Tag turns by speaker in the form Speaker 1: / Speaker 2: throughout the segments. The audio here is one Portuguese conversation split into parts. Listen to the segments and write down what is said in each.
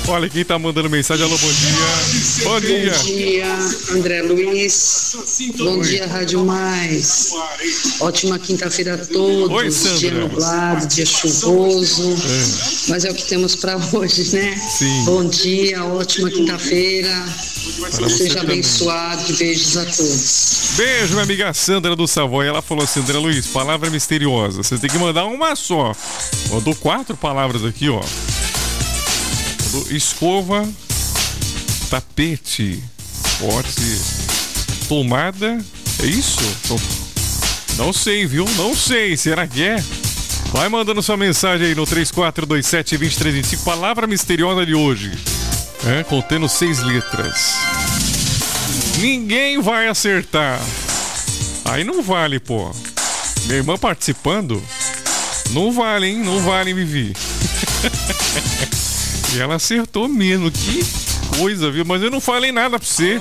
Speaker 1: Olha quem tá mandando mensagem. Alô, bom dia. Bom dia.
Speaker 2: Bom dia, André Luiz. Bom dia, Rádio Mais. Ótima quinta-feira a todos.
Speaker 1: Oi, Sandra.
Speaker 2: Dia nublado, dia chuvoso. Mas é o que temos para hoje, né?
Speaker 1: Sim.
Speaker 2: Bom dia, ótima quinta-feira. Seja
Speaker 1: também.
Speaker 2: abençoado. Beijos a todos.
Speaker 1: Beijo, minha amiga Sandra do Savoy. Ela falou assim: André Luiz, palavra misteriosa. Você tem que mandar uma só. Mandou 4 palavras aqui, ó. Mandou escova, tapete, pote, tomada. É isso? Não sei, viu? Não sei. Será que é? Vai mandando sua mensagem aí no 3427-2325. Palavra misteriosa de hoje. Contendo 6 letras. Ninguém vai acertar. Aí não vale, pô. Minha irmã participando. Não vale, hein? Não vale, Vivi. E ela acertou mesmo. Que coisa, viu? Mas eu não falei nada pra você.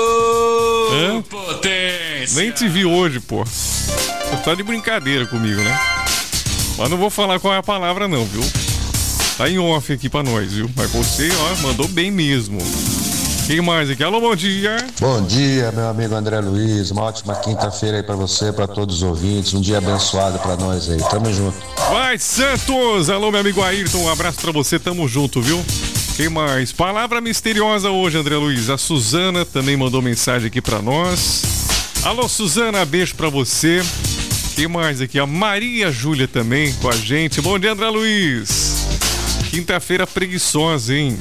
Speaker 3: Potência.
Speaker 1: Nem te vi hoje, pô. Você tá de brincadeira comigo, né? Mas não vou falar qual é a palavra, não, viu? Tá em off aqui pra nós, viu? Mas você, ó, mandou bem mesmo. Quem mais aqui? Alô, bom dia.
Speaker 4: Bom dia, meu amigo André Luiz. Uma ótima quinta-feira aí pra você, pra todos os ouvintes. Um dia abençoado pra nós aí. Tamo junto.
Speaker 1: Vai, Santos! Alô, meu amigo Ayrton. Um abraço pra você. Tamo junto, viu? Quem mais? Palavra misteriosa hoje, André Luiz. A Suzana também mandou mensagem aqui pra nós. Alô, Suzana. Beijo pra você. Quem mais aqui? A Maria Júlia também com a gente. Bom dia, André Luiz. Quinta-feira preguiçosa, hein?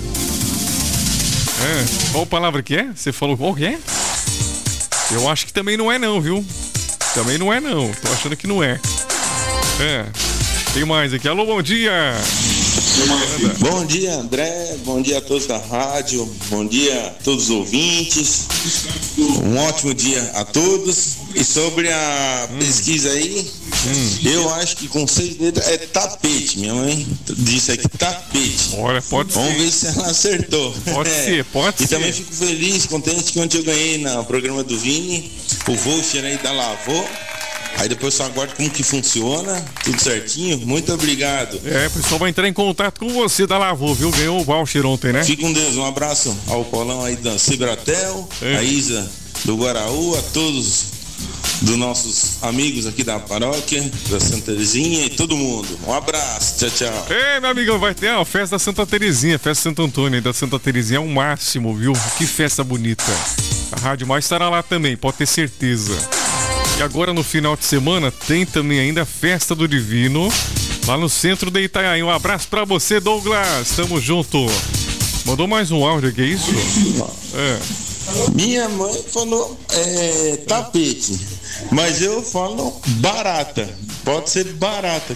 Speaker 1: Qual palavra que é? Você falou qual que é? Eu acho que também não é não, viu? Também não é não. Tô achando que não é. Tem mais aqui. Alô, bom dia.
Speaker 5: Bom dia, André. Bom dia a todos da rádio. Bom dia a todos os ouvintes. Um ótimo dia a todos. E sobre a pesquisa aí, eu acho que com 6 letras é tapete. Minha mãe disse aqui tapete.
Speaker 1: Olha, pode ser.
Speaker 5: Vamos ver se ela acertou.
Speaker 1: Pode ser, pode ser.
Speaker 5: E também fico feliz, contente que ontem eu ganhei no programa do Vini o voucher aí da Lavô. Aí depois só aguardo como que funciona, tudo certinho. Muito obrigado.
Speaker 1: O pessoal vai entrar em contato com você da Lavô, viu? Ganhou o voucher ontem, né?
Speaker 5: Fique com Deus, um abraço ao Paulão aí da Cibratel, a Isa do Guaraú, a todos dos nossos amigos aqui da paróquia, da Santa Terezinha e todo mundo. Um abraço, tchau, tchau.
Speaker 1: Ei, meu amigo, vai ter a festa da Santa Terezinha, festa Santo Antônio da Santa Terezinha é o máximo, viu? Que festa bonita. A Rádio Mais estará lá também, pode ter certeza. E agora no final de semana tem também ainda a Festa do Divino lá no centro de Itanhaém. Um abraço pra você, Douglas. Tamo junto. Mandou mais um áudio aqui, é isso?
Speaker 5: Minha mãe falou tapete, mas eu falo barata. Pode ser barata.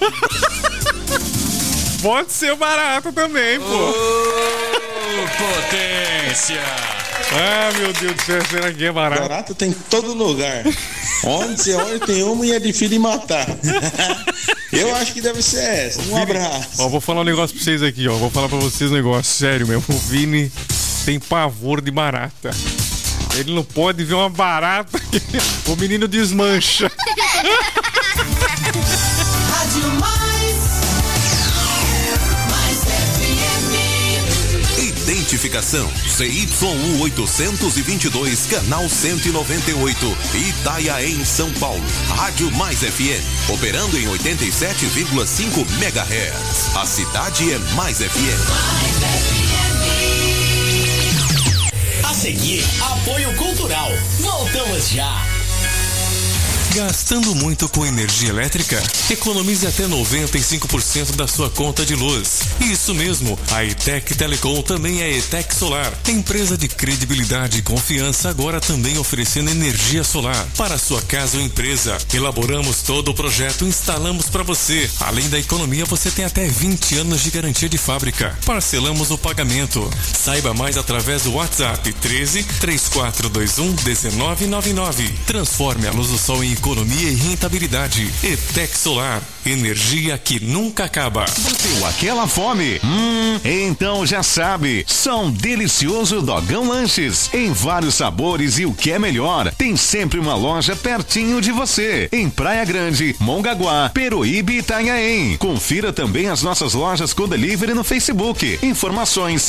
Speaker 1: Pode ser barata também, pô.
Speaker 3: Potência.
Speaker 1: Ah, meu Deus do céu, será que é barato?
Speaker 5: Barata tem em todo lugar. Onde você olha tem uma e é difícil de matar. Eu acho que deve ser essa. Um abraço.
Speaker 1: Ó, vou falar um negócio pra vocês aqui, ó. Vou falar pra vocês um negócio sério mesmo. O Vini tem pavor de barata. Ele não pode ver uma barata. O menino desmancha.
Speaker 6: Rádio
Speaker 7: Identificação CYU 822, canal 198, Itanhaém, São Paulo. Rádio Mais FM, operando em 87,5 MHz. A cidade é Mais FM.
Speaker 6: A seguir, apoio cultural. Voltamos já.
Speaker 8: Gastando muito com energia elétrica? Economize até 95% da sua conta de luz. Isso mesmo, a ETEC Telecom também é ETEC Solar. Empresa de credibilidade e confiança, agora também oferecendo energia solar para sua casa ou empresa. Elaboramos todo o projeto e instalamos para você. Além da economia, você tem até 20 anos de garantia de fábrica. Parcelamos o pagamento. Saiba mais através do WhatsApp 13 3421 1999. Transforme a luz do sol em economia e rentabilidade. ETEC Solar, energia que nunca acaba.
Speaker 9: Bateu aquela fome? Então já sabe, são delicioso Dogão Lanches, em vários sabores e o que é melhor, tem sempre uma loja pertinho de você, em Praia Grande, Mongaguá, Peruíbe e Itanhaém. Confira também as nossas lojas com delivery no Facebook. Informações